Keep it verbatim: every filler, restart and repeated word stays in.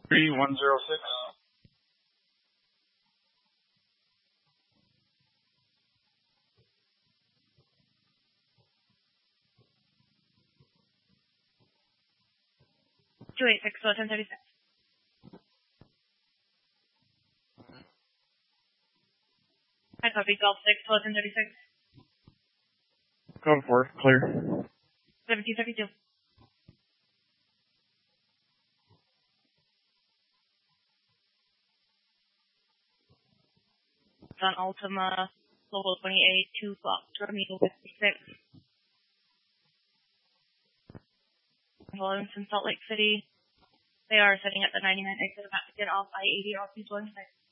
three one zero six. two eight six, so ten thirty-six. I copy Golf six, so ten thirty-six. Code four, clear. seventeen thirty-two. It's on Ultima, Global twenty-eight, two Fox, Romeo fifty-six. Williamson, Salt Lake City. They are setting up the ninety-nine exit about to get off I eighty off east one side.